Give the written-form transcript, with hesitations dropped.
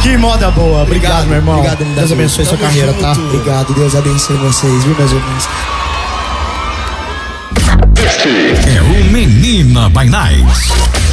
Que moda boa. Obrigado, meu irmão. Obrigado, MW. Deus abençoe sua carreira, tá? Obrigado, Deus abençoe vocês, viu, meus irmãos? É o Menina by Night.